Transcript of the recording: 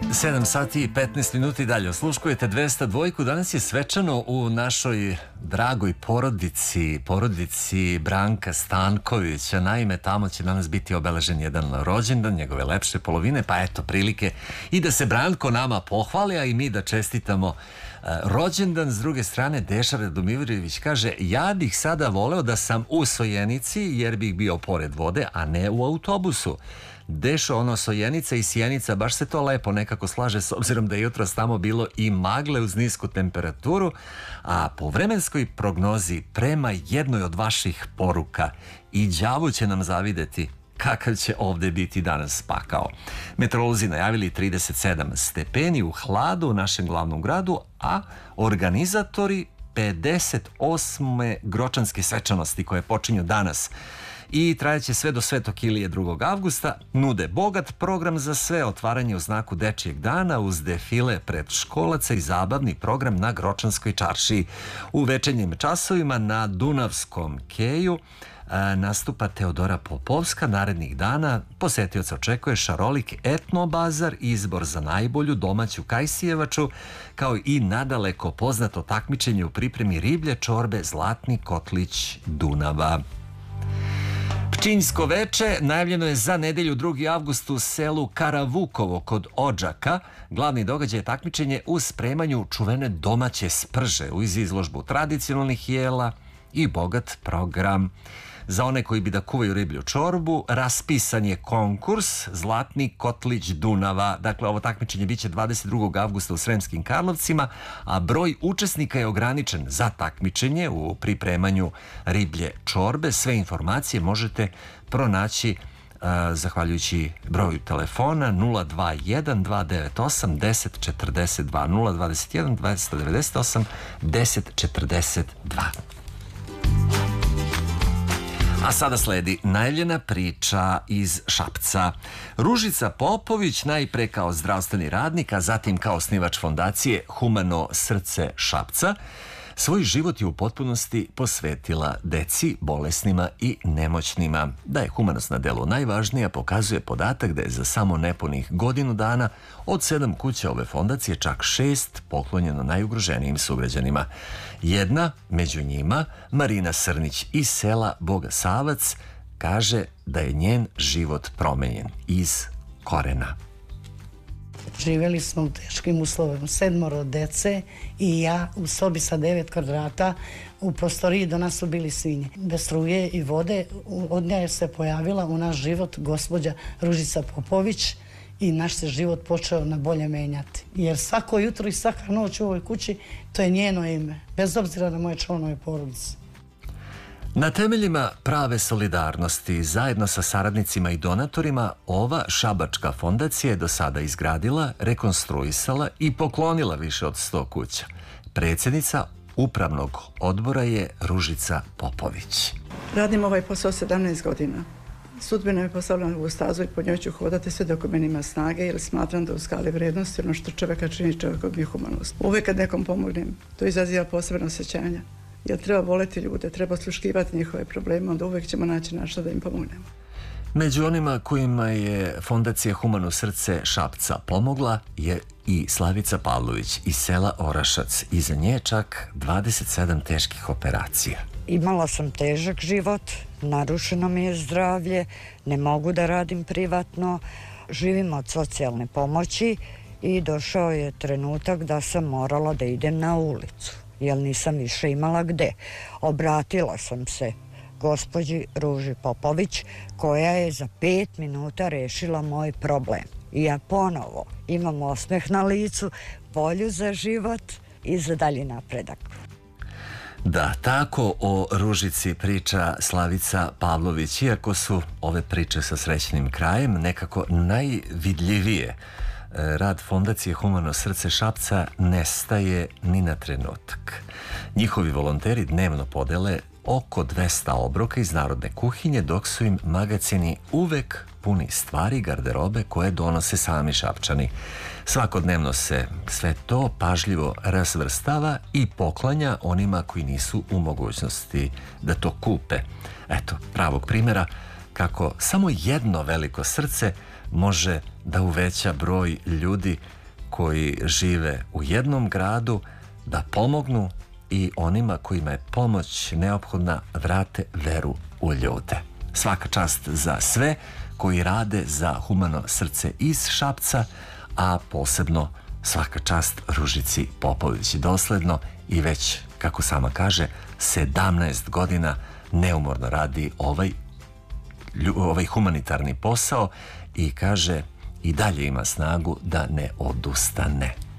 7 sati i 15 minuta i dalje osluškujete 202. Danas je svečano u našoj dragoj porodici Branka Stankovića. Naime, tamo će danas biti obeležen jedan rođendan njegove lepše polovine, pa eto prilike i da se Branko nama pohvali, a i mi da čestitamo rođendan. S druge strane, Deša Radomirović kaže: ja bih sada voleo da sam u Sojenici jer bih bio pored vode, a ne u autobusu. Dešo, ono Sojenica i Sjenica, baš se to lepo nekako slaže s obzirom da je jutros tamo bilo i magle uz nisku temperaturu, a po vremenskoj prognozi prema jednoj od vaših poruka i đavo će nam zavideti kakav će ovde biti danas pakao. Meteorolozi najavili 37 stepeni u hladu u našem glavnom gradu, a organizatori 58. Gročanske svečanosti koje počinju danas i trajeće sve do Svetog Ilije 2. avgusta, nude bogat program za sve, otvaranje u znaku Dečijeg dana uz defile predškolaca i zabavni program na Gročanskoj čaršiji. U večernjim časovima na Dunavskom keju nastupa Teodora Popovska. Narednih dana posetioca očekuje šarolik etnobazar, izbor za najbolju domaću kajsijevaču, kao i nadaleko poznato takmičenje u pripremi riblje čorbe Zlatni kotlić Dunava. Pčinjsko veče najavljeno je za nedelju 2. avgust u selu Karavukovo kod Odžaka. Glavni događaj je takmičenje u spremanju čuvene domaće sprže uz izložbu tradicionalnih jela i bogat program. Za one koji bi da kuvaju riblju čorbu raspisan je konkurs Zlatni kotlić Dunava. Dakle, ovo takmičenje biće 22. avgusta u Sremskim Karlovcima, a broj učesnika je ograničen za takmičenje u pripremanju riblje čorbe. Sve informacije možete pronaći zahvaljujući broju telefona 021 298 1042 021 298 1042. A sada sledi najavljena priča iz Šapca. Ružica Popović, najpre kao zdravstveni radnik, a zatim kao osnivač fondacije Humano srce Šapca, svoj život je u potpunosti posvetila deci, bolesnima i nemoćnima. Da je humanost na delu najvažnija pokazuje podatak da je za samo nepunih godinu dana od 7 kuća ove fondacije čak 6 poklonjeno najugroženijim sugrađanima. Jedna među njima, Marina Srnić iz sela Bogasavac, kaže da je njen život promenjen iz korena. Živjeli smo u teškim uslovima, 7 dece i ja u sobi sa 9 kvadrata, u prostoriji do nas su bili svinje. Bez struje i vode, od nje se pojavila u naš život gospođa Ružica Popović i naš se život počeo na bolje menjati. Jer svako jutro i svaka noć u ovoj kući, to je njeno ime, bez obzira na moje članove porodice. Na temeljima prave solidarnosti, zajedno sa saradnicima i donatorima, ova šabačka fondacija je do sada izgradila, rekonstruisala i poklonila više od 100 kuća. Predsjednica upravnog odbora je Ružica Popović. Radim ovaj posao 17 godina. Sudbina je postavljena u stazu i po njoj ću hodati sve dok meni ima snage, jer smatram da u skali vrijednosti ono što čovjeka čini čovjekom je humanost. Uvijek kad nekom pomognem, to izaziva posebno osjećanja. Jer treba voleti ljude, treba osluškivati njihove probleme, onda uvijek ćemo naći nešto da im pomognemo. Među onima kojima je fondacija Humano srce Šapca pomogla je i Slavica Pavlović iz sela Orašac. Iza nje čak 27 teških operacija. Imala sam težak život, narušeno mi je zdravlje, ne mogu da radim privatno, živim od socijalne pomoći i došao je trenutak da sam morala da idem na ulicu, jer nisam više imala gde. Obratila sam se gospođi Ruži Popović, koja je za 5 minuta rešila moj problem. I ja ponovo imam osmeh na licu, volju za život i za dalji napredak. Da, tako o Ružici priča Slavica Pavlović, iako su ove priče sa srećnim krajem nekako najvidljivije. Rad fondacije Humano srce Šapca ne staje ni na trenutak. Njihovi volonteri dnevno podele oko 200 obroka iz narodne kuhinje, dok su im magacini uvek puni stvari, garderobe koje donose sami Šapčani. Svakodnevno se sve to pažljivo razvrstava i poklanja onima koji nisu u mogućnosti da to kupe. Eto, pravog primjera kako samo jedno veliko srce može da uveća broj ljudi koji žive u jednom gradu da pomognu i onima kojima je pomoć neophodna vrate veru u ljude. Svaka čast za sve koji rade za Humano srce iz Šapca, a posebno svaka čast Ružici Popović. Dosledno i već, kako sama kaže, 17 godina neumorno radi ovaj humanitarni posao i kaže i dalje ima snagu da ne odustane.